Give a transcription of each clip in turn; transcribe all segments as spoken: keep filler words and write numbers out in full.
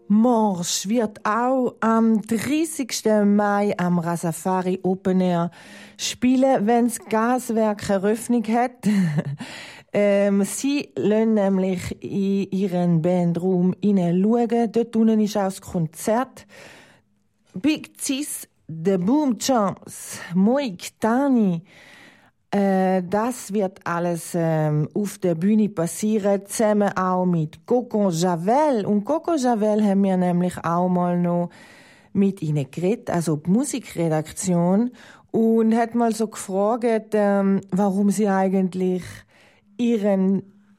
Morsch wird auch am dreißigsten Mai am Rasafari Open Air spielen, wenn das Gaswerk Eröffnung hat. ähm, sie lassen nämlich in ihren Bandraum hineinschauen. Dort unten ist auch das Konzert. Big Cis, The Boom Chance, Moik Tani. Äh, das wird alles ähm, auf der Bühne passieren, zusammen auch mit Coco Javel. Und Coco Javel haben wir nämlich auch mal noch mit ihnen geredet, also die Musikredaktion, und hat mal so gefragt, ähm, warum sie eigentlich ihren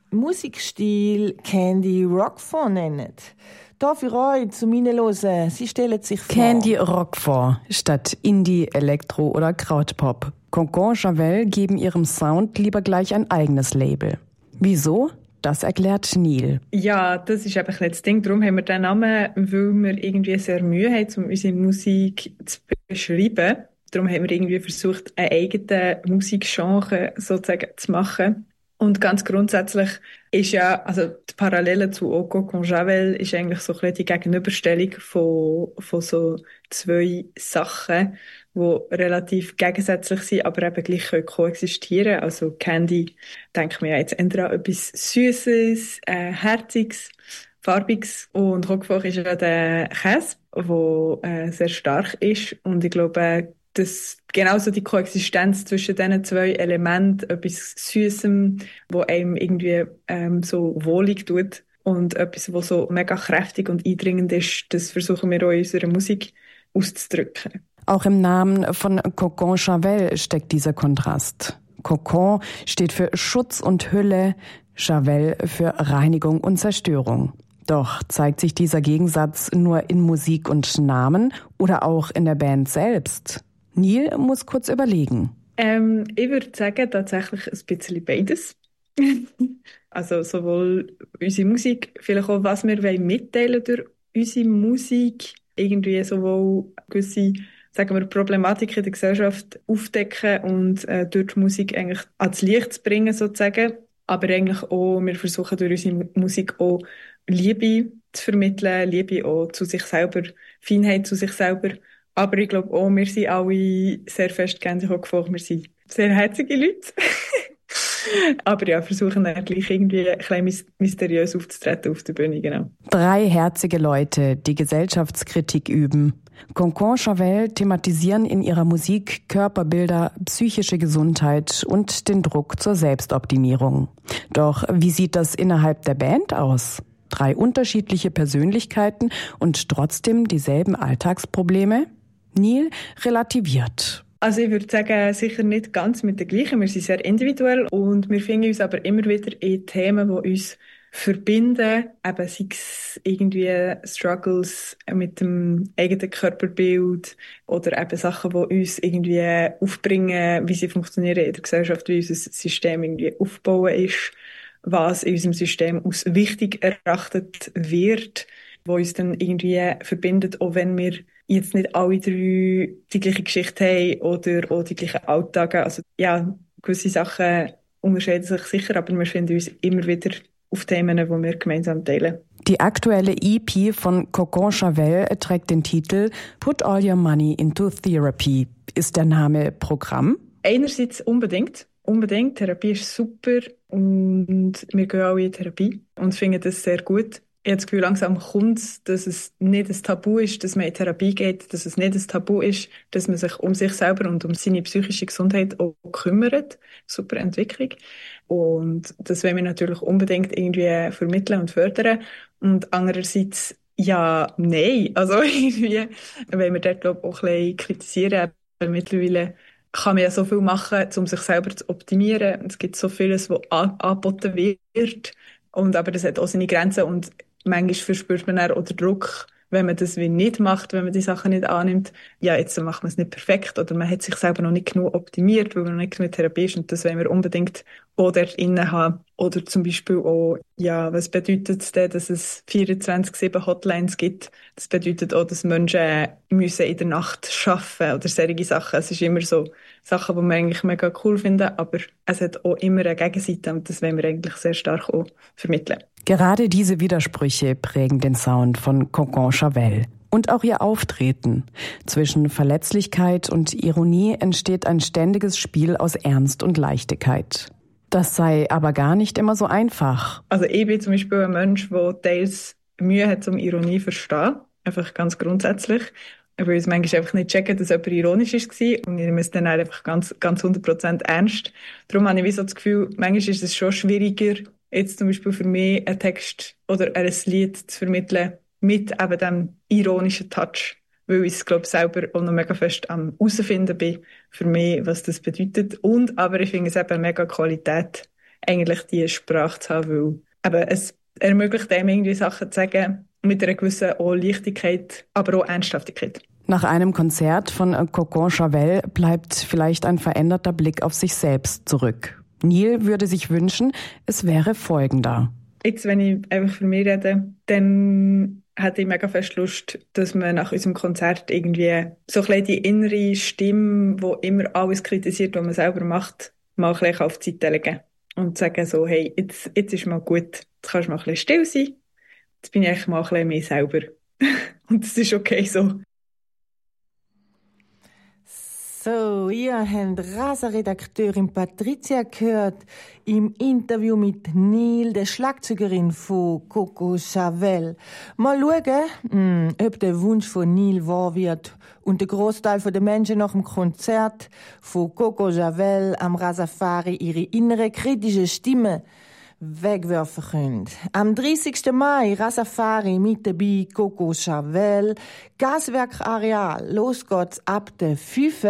Musikstil Candy Rockfort nennen. Da für euch zum Hineinhören. Sie stellen sich vor. Candy Rockfort statt Indie, Elektro oder Krautpop. Coco Javel geben ihrem Sound lieber gleich ein eigenes Label. Wieso? Das erklärt Neil. Ja, das ist eben das Ding. Darum haben wir den Namen, weil wir irgendwie sehr Mühe haben, um unsere Musik zu beschreiben. Darum haben wir irgendwie versucht, einen eigenen Musikgenre sozusagen zu machen. Und ganz grundsätzlich ist ja, also die Parallele zu Coco Javel ist eigentlich so ein bisschen die Gegenüberstellung von, von so zwei Sachen, die relativ gegensätzlich sind, aber eben gleich können koexistieren. Also Candy, denkt man ja jetzt entweder an etwas Süßes, äh, Herziges, Farbiges, und Roquefort ist ja der Käse, der äh, sehr stark ist, und ich glaube, dass genauso die Koexistenz zwischen diesen zwei Elementen, etwas Süßem, wo einem irgendwie ähm, so wohlig tut, und etwas, was so mega kräftig und eindringend ist, das versuchen wir auch in unserer Musik auszudrücken. Auch im Namen von Coco Javel steckt dieser Kontrast. Coco steht für Schutz und Hülle, Javel für Reinigung und Zerstörung. Doch zeigt sich dieser Gegensatz nur in Musik und Namen oder auch in der Band selbst? Neil muss kurz überlegen. Ähm, ich würde sagen, tatsächlich ein bisschen beides. Also sowohl unsere Musik, vielleicht auch, was wir mitteilen durch unsere Musik, irgendwie sowohl gewisse, sagen wir, Problematiken in der Gesellschaft aufdecken und äh, durch die Musik eigentlich ans Licht zu bringen, sozusagen. Aber eigentlich auch, wir versuchen durch unsere Musik auch Liebe zu vermitteln, Liebe auch zu sich selber, Feinheit zu sich selber. Aber ich glaube auch, wir sind alle sehr fest gänzlich gefolgt. Wir sind sehr herzige Leute. Aber ja, versuchen dann gleich irgendwie ein bisschen mysteriös aufzutreten auf der Bühne, genau. Drei herzige Leute, die Gesellschaftskritik üben. Coco Javel thematisieren in ihrer Musik Körperbilder, psychische Gesundheit und den Druck zur Selbstoptimierung. Doch wie sieht das innerhalb der Band aus? Drei unterschiedliche Persönlichkeiten und trotzdem dieselben Alltagsprobleme? Neil relativiert. Also ich würde sagen, sicher nicht ganz mit der gleichen. Wir sind sehr individuell und wir finden uns aber immer wieder in Themen, die uns verbinden. Eben sei es irgendwie Struggles mit dem eigenen Körperbild oder eben Sachen, die uns irgendwie aufbringen, wie sie funktionieren in der Gesellschaft, wie unser System irgendwie aufgebaut ist, was in unserem System als wichtig erachtet wird, wo uns dann irgendwie verbindet, auch wenn wir jetzt nicht alle drei die gleiche Geschichte haben oder auch die gleichen Alltage. Also ja, gewisse Sachen unterscheiden sich sicher, aber wir finden uns immer wieder auf Themen, die wir gemeinsam teilen. Die aktuelle E P von Coco Javel trägt den Titel Put All Your Money into Therapy. Ist der Name Programm? Einerseits unbedingt. Unbedingt. Therapie ist super und wir gehen auch in Therapie und finden das sehr gut. Ich habe das Gefühl, langsam kommt es, dass es nicht ein Tabu ist, dass man in Therapie geht, dass es nicht ein Tabu ist, dass man sich um sich selber und um seine psychische Gesundheit auch kümmert. Super Entwicklung. Und das wollen wir natürlich unbedingt irgendwie vermitteln und fördern. Und andererseits, ja, nein. Also irgendwie, wenn wir dort, glaube ich, auch ein bisschen kritisieren, weil mittlerweile kann man ja so viel machen, um sich selber zu optimieren. Es gibt so vieles, was angeboten wird. Und aber das hat auch seine Grenzen und manchmal verspürt man auch den Druck, wenn man das wie nicht macht, wenn man die Sachen nicht annimmt. Ja, jetzt macht man es nicht perfekt oder man hat sich selber noch nicht genug optimiert, weil man noch nicht genug Therapie ist und das wollen wir unbedingt auch dort innen haben. Oder zum Beispiel auch, ja, was bedeutet es denn, dass es vierundzwanzig sieben Hotlines gibt? Das bedeutet auch, dass Menschen müssen in der Nacht arbeiten oder solche Sachen. Es ist immer so Sachen, die wir eigentlich mega cool finden, aber es hat auch immer eine Gegenseite und das wollen wir eigentlich sehr stark auch vermitteln. Gerade diese Widersprüche prägen den Sound von Coco Chavel. Und auch ihr Auftreten. Zwischen Verletzlichkeit und Ironie entsteht ein ständiges Spiel aus Ernst und Leichtigkeit. Das sei aber gar nicht immer so einfach. Also ich bin zum Beispiel ein Mensch, der teils Mühe hat, um Ironie zu verstehen. Einfach ganz grundsätzlich. Ich will es manchmal einfach nicht checken, dass jemand ironisch war. Und ich nehme es dann einfach ganz, ganz hundert Prozent ernst. Darum habe ich wie so das Gefühl, manchmal ist es schon schwieriger, jetzt zum Beispiel für mich einen Text oder ein Lied zu vermitteln mit eben dem ironischen Touch. Weil ich es, glaube ich, selber auch noch mega fest am herausfinden bin, für mich, was das bedeutet. Und aber ich finde es eben eine mega Qualität, eigentlich diese Sprache zu haben, weil eben es ermöglicht einem irgendwie Sachen zu sagen, mit einer gewissen auch Leichtigkeit, aber auch Ernsthaftigkeit. Nach einem Konzert von Coco Chavel bleibt vielleicht ein veränderter Blick auf sich selbst zurück. Neil würde sich wünschen, es wäre folgender. Jetzt, wenn ich einfach für mich rede, dann hätte ich mega fest Lust, dass man nach unserem Konzert irgendwie so ein bisschen die innere Stimme, die immer alles kritisiert, was man selber macht, mal ein bisschen auf die Seite legen. Und sagen so, hey, jetzt, jetzt ist mal gut, jetzt kannst du mal ein bisschen still sein. Jetzt bin ich eigentlich mal ein bisschen mehr selber. Und das ist okay so. So, ihr habt Rasa-Redakteurin Patricia gehört im Interview mit Neil, der Schlagzeugerin von Coco Chavel. Mal schauen, mh, ob der Wunsch von Neil wahr wird und der Großteil der Menschen nach dem Konzert von Coco Chavel am Rasafari ihre innere kritische Stimme wegwerfen können. Am dreißigsten Mai Rasafari mit dabei Coco Chavel, Gaswerk Areal. Los geht's ab der fünf.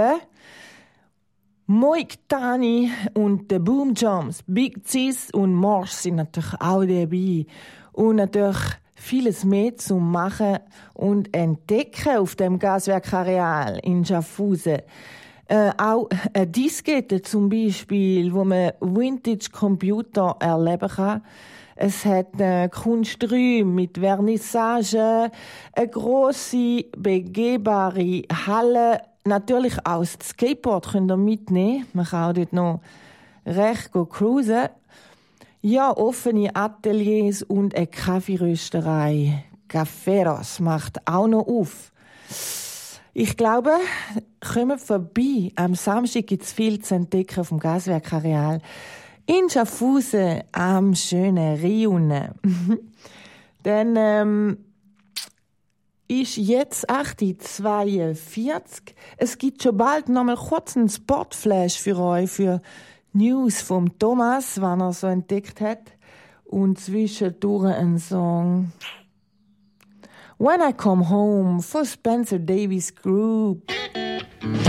Moik Tani und der Boom Jumps, Big Cis und Morsch sind natürlich auch dabei. Und natürlich vieles mehr zu machen und entdecken auf dem Gaswerk Areal in Schaffhausen. Äh, auch eine Diskette zum Beispiel, wo man Vintage-Computer erleben kann. Es hat äh, Kunsträume mit Vernissage, eine grosse, begehbare Halle. Natürlich auch das Skateboard könnt ihr mitnehmen. Man kann auch dort noch recht cruisen. Ja, offene Ateliers und eine Kaffeerösterei. Caferos macht auch noch auf. Ich glaube, kommt vorbei. Am Samstag gibt es viel zu entdecken auf dem Gaswerk Areal. In Schaffhausen am schönen Riune. Dann ähm, ist jetzt acht Uhr zweiundvierzig. Es gibt schon bald noch mal kurz einen Sportflash für euch, für News vom Thomas, was er so entdeckt hat. Und zwischendurch ein Song When I Come Home von Spencer Davis Group.